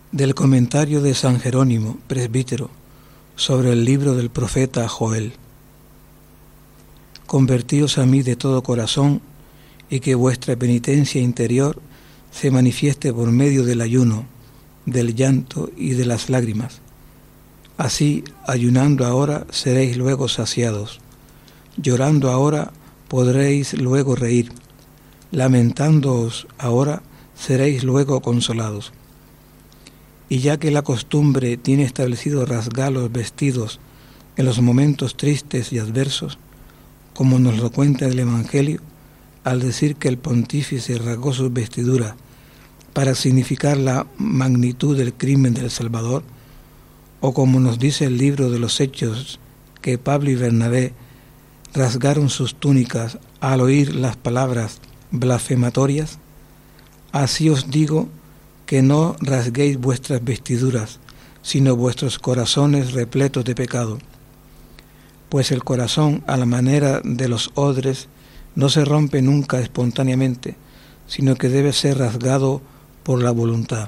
Del comentario de San Jerónimo, presbítero, sobre el libro del profeta Joel. Convertíos a mí de todo corazón, y que vuestra penitencia interior se manifieste por medio del ayuno, del llanto y de las lágrimas. Así, ayunando ahora, seréis luego saciados. Llorando ahora, podréis luego reír. Lamentándoos ahora, seréis luego consolados. Y ya que la costumbre tiene establecido rasgar los vestidos en los momentos tristes y adversos, como nos lo cuenta el Evangelio, al decir que el pontífice rasgó sus vestiduras para significar la magnitud del crimen del Salvador, o como nos dice el libro de los Hechos, que Pablo y Bernabé rasgaron sus túnicas al oír las palabras blasfematorias, así os digo que no rasguéis vuestras vestiduras, sino vuestros corazones repletos de pecado. Pues el corazón, a la manera de los odres, no se rompe nunca espontáneamente, sino que debe ser rasgado por la voluntad.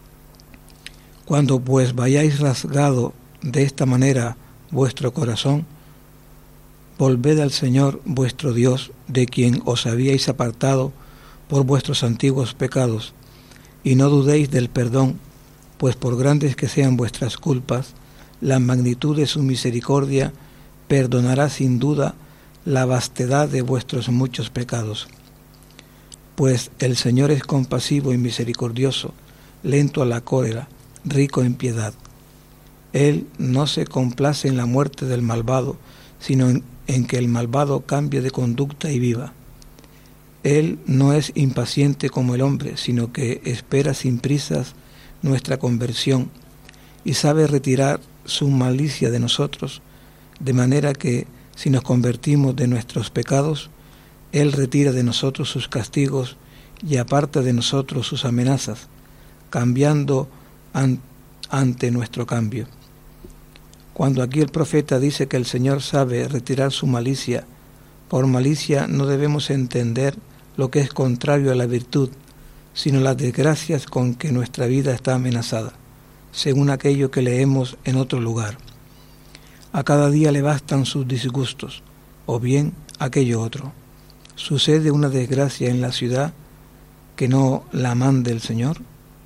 Cuando pues vayáis rasgado de esta manera vuestro corazón, volved al Señor vuestro Dios, de quien os habíais apartado por vuestros antiguos pecados, y no dudéis del perdón, pues por grandes que sean vuestras culpas, la magnitud de su misericordia perdonará sin duda la vastedad de vuestros muchos pecados. Pues el Señor es compasivo y misericordioso, lento a la cólera, rico en piedad. Él no se complace en la muerte del malvado, sino en que el malvado cambie de conducta y viva. Él no es impaciente como el hombre, sino que espera sin prisas nuestra conversión y sabe retirar su malicia de nosotros, de manera que, si nos convertimos de nuestros pecados, Él retira de nosotros sus castigos y aparta de nosotros sus amenazas, cambiando ante nuestro cambio. Cuando aquí el profeta dice que el Señor sabe retirar su malicia, por malicia no debemos entender lo que es contrario a la virtud, sino las desgracias con que nuestra vida está amenazada, según aquello que leemos en otro lugar. A cada día le bastan sus disgustos, o bien aquello otro. ¿Sucede una desgracia en la ciudad que no la mande el Señor?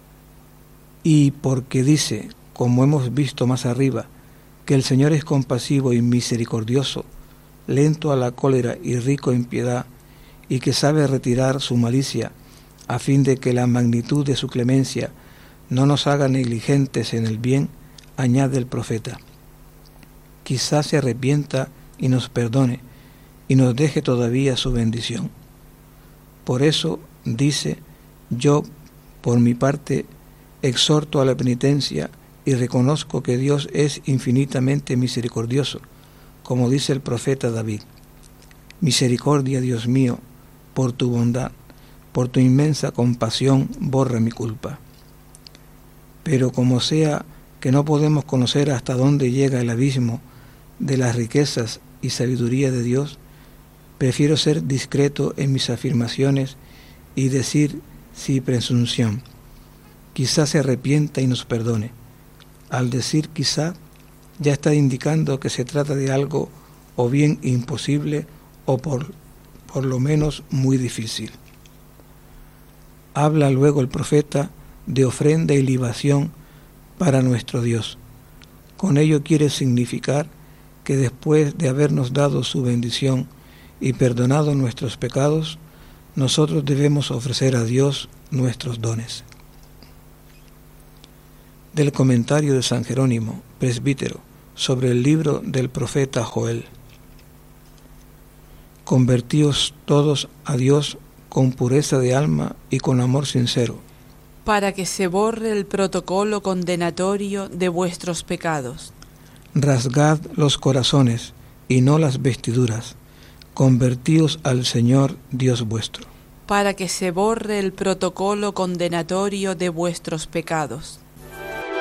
Y porque dice, como hemos visto más arriba, que el Señor es compasivo y misericordioso, lento a la cólera y rico en piedad, y que sabe retirar su malicia, a fin de que la magnitud de su clemencia no nos haga negligentes en el bien, añade el profeta. Quizás se arrepienta y nos perdone, y nos deje todavía su bendición. Por eso, dice, yo, por mi parte, exhorto a la penitencia y reconozco que Dios es infinitamente misericordioso, como dice el profeta David. Misericordia, Dios mío, por tu bondad, por tu inmensa compasión, borra mi culpa. Pero como sea que no podemos conocer hasta dónde llega el abismo de las riquezas y sabiduría de Dios, prefiero ser discreto en mis afirmaciones y decir sin presunción. Quizá se arrepienta y nos perdone. Al decir quizá, ya está indicando que se trata de algo o bien imposible o por lo menos muy difícil. Habla luego el profeta de ofrenda y libación para nuestro Dios. Con ello quiere significar que después de habernos dado su bendición y perdonado nuestros pecados, nosotros debemos ofrecer a Dios nuestros dones. Del comentario de San Jerónimo, presbítero, sobre el libro del profeta Joel. Convertíos todos a Dios con pureza de alma y con amor sincero, para que se borre el protocolo condenatorio de vuestros pecados. Rasgad los corazones y no las vestiduras, convertíos al Señor Dios vuestro. Para que se borre el protocolo condenatorio de vuestros pecados.